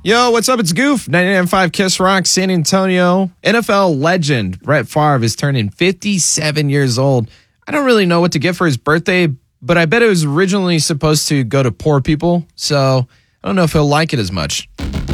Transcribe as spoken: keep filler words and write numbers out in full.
Yo, what's up? It's Goof, ninety-nine point five Kiss Rock, San Antonio. N F L legend Brett Favre is turning fifty-seven years old. I don't really know what to get for his birthday, but I bet it was originally supposed to go to poor people, so I don't know if he'll like it as much.